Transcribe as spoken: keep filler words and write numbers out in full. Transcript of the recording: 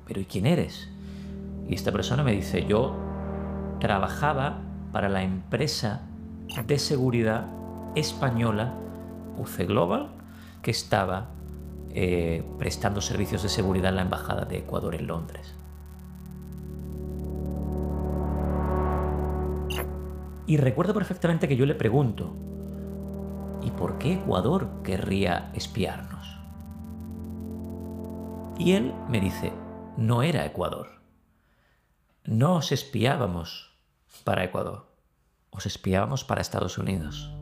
¿pero y quién eres? Y esta persona me dice, yo trabajaba para la empresa de seguridad española U C Global, que estaba eh, prestando servicios de seguridad en la Embajada de Ecuador en Londres. Y recuerdo perfectamente que yo le pregunto, ¿y por qué Ecuador querría espiarnos? Y él me dice, no era Ecuador. No os espiábamos para Ecuador, os espiábamos para Estados Unidos.